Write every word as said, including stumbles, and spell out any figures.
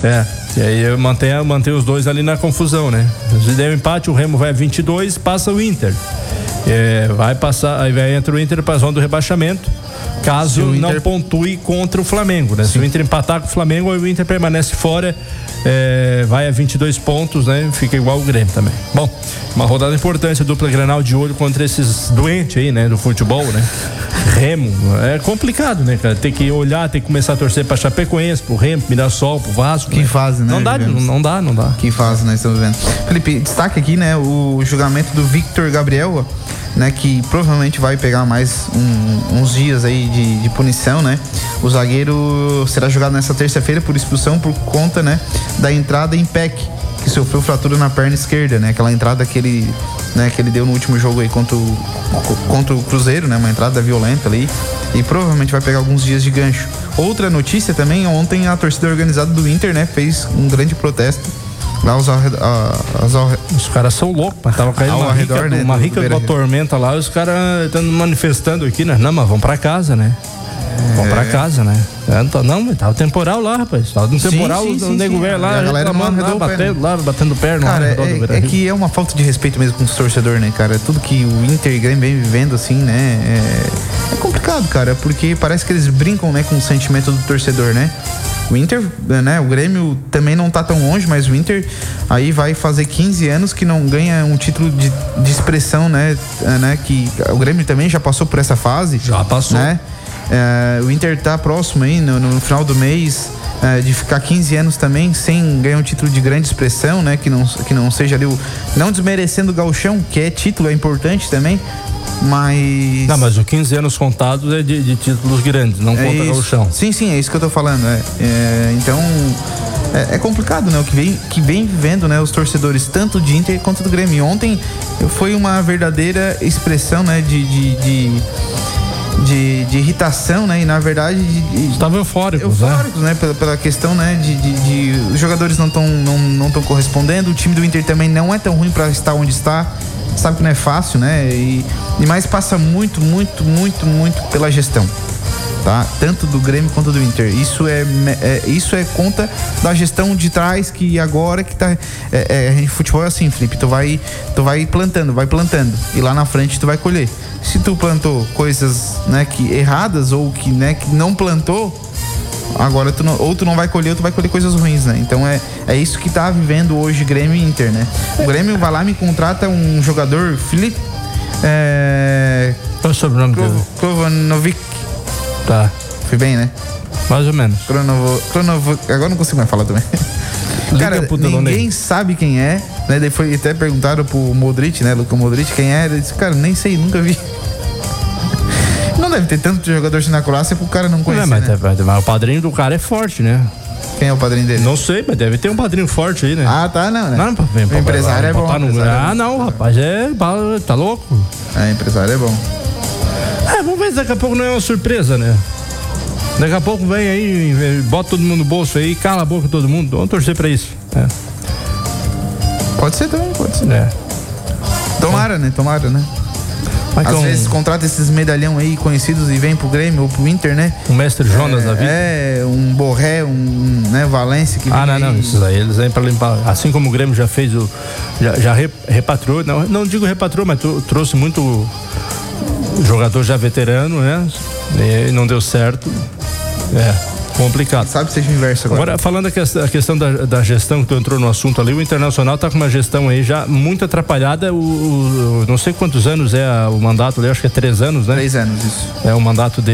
É, e aí mantém, mantém os dois ali na confusão, né? Se der um empate, o Remo vai a vinte e dois, passa o Inter. É, vai passar, aí vai entra o Inter para a zona do rebaixamento, caso Inter... não pontue contra o Flamengo, né? Sim. Se o Inter empatar com o Flamengo, aí o Inter permanece fora, é, vai a vinte e dois pontos, né? Fica igual o Grêmio também. Bom, uma rodada importante, a dupla Grenal de olho contra esses doentes aí, né? Do futebol, né? Remo, é complicado, né, cara? Tem que olhar, tem que começar a torcer pra Chapecoense, pro Remo, pro Mirassol, pro Vasco. Que né? fase, né? Não dá, não, não dá, não dá. Que fase nós estamos vendo. Felipe, destaque aqui, né, o julgamento do Victor Gabriel, né, que provavelmente vai pegar mais um, uns dias aí de, de punição, né? O zagueiro será julgado nessa terça-feira por expulsão por conta, né, da entrada em P E C, que sofreu fratura na perna esquerda, né? Aquela entrada que ele, né, que ele deu no último jogo aí contra o, contra o Cruzeiro, né? Uma entrada violenta ali, e provavelmente vai pegar alguns dias de gancho. Outra notícia também, ontem a torcida organizada do Inter, né, fez um grande protesto lá aos, aos, aos os caras são loucos, mas tava caindo uma rica, redor, né, uma rica de uma tormenta lá, os caras estão manifestando aqui, né? Não, mas vamos pra casa, né? É. Vamos pra casa, né? Não, mas tava temporal lá, rapaz. Tava no temporal, sim, sim, o nego velho lá, a galera não lá, batendo, lá, batendo perna. Cara, é, é que é uma falta de respeito mesmo com os torcedores, né, cara? Tudo que o Inter e o Grêmio vem vivendo, assim, né? É, é complicado, cara, porque parece que eles brincam, né, com o sentimento do torcedor, né? O Inter, né, o Grêmio também não tá tão longe, mas o Inter aí vai fazer quinze anos que não ganha um título de, de expressão, né, né? Que o Grêmio também já passou por essa fase. Já passou. Né? É, o Inter tá próximo aí no, no final do mês é, de ficar quinze anos também sem ganhar um título de grande expressão, né? Que não, que não seja ali o... Não desmerecendo o gauchão, que é título, é importante também, mas... Não, mas os quinze anos contados é de, de títulos grandes, não é conta gauchão. Sim, sim, é isso que eu tô falando. É, é, então... É, é complicado, né? O que vem, que vem vivendo, né? Os torcedores, tanto de Inter quanto do Grêmio. E ontem foi uma verdadeira expressão, né? De... de, de De, de irritação, né? E na verdade estavam eufóricos, eufóricos, né? né? Pela, pela questão, né? De, de, de os jogadores não estão não, não estão correspondendo. O time do Inter também não é tão ruim para estar onde está. Sabe que não é fácil, né? E, e mais passa muito, muito, muito, muito pela gestão, tá? Tanto do Grêmio quanto do Inter. Isso é, é isso é conta da gestão de trás, que agora que tá é, é, futebol é assim, Felipe, tu vai tu vai plantando, vai plantando e lá na frente tu vai colher. Se tu plantou coisas, né, que erradas ou que, né, que não plantou, agora tu não, ou tu não vai colher ou tu vai colher coisas ruins, né? Então é, é isso que tá vivendo hoje Grêmio e Inter, né? O Grêmio vai lá, me contrata um jogador, Felipe é... qual é o sobrenome dele? Klovanovic. Tá. Fui bem, né? Mais ou menos. Cronovo, Cronovo, agora não consigo mais falar também. Cara, ninguém sabe quem é, né? Daí foi até perguntaram pro Modric, né? Luka Modric, quem é? Ele disse, cara, nem sei, nunca vi. Não deve ter tanto jogador assim na Croácia pro cara não conhecer, não, mas, né? é, mas o padrinho do cara é forte, né? Quem é o padrinho dele? Não sei, mas deve ter um padrinho forte aí, né? Ah, tá, não, né? Não, vem, o empresário é bom. No... Empresário ah, é não, rapaz, é... tá louco? É, empresário é bom. É, vamos ver se daqui a pouco não é uma surpresa, né? Daqui a pouco vem aí, bota todo mundo no bolso aí, cala a boca todo mundo. Vamos torcer pra isso. É. Pode ser também, pode ser. É. Tomara, né? Tomara, né? Mas Às um... vezes contrata esses medalhão aí conhecidos e vem pro Grêmio ou pro Inter, né? O mestre Jonas é, da vida. É, um Borré, um, né, Valência que Ah, não, aí... não, esses aí, eles vêm pra limpar. Assim como o Grêmio já fez o. Já, já repatriou, não, não digo repatriou, mas trouxe muito jogador já veterano, né? E não deu certo. É, complicado. Sabe que seja o inverso agora. Agora, falando a questão da, da gestão, que tu entrou no assunto ali, o Internacional tá com uma gestão aí já muito atrapalhada. O, o não sei quantos anos é o mandato ali, acho que é três anos, né? Três anos, isso. É o mandato dele.